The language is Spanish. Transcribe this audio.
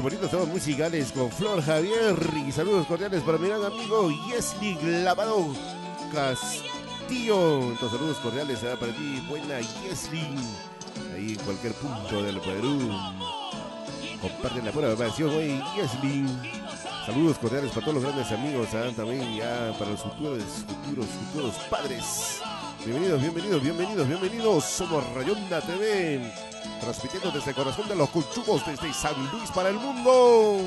bonitos temas musicales con Flor Javier. Y saludos cordiales para mi gran amigo Yesli Lavado Castillo. Entonces, saludos cordiales para ti, buena Yesli. Ahí en cualquier punto del Perú. Comparten la buena versión hoy, Yesli. Saludos cordiales para todos los grandes amigos, también ya para los futuros padres. Bienvenidos. Somos Rayonda TV, transmitiendo desde el corazón de los Cuchugos, desde San Luis para el mundo.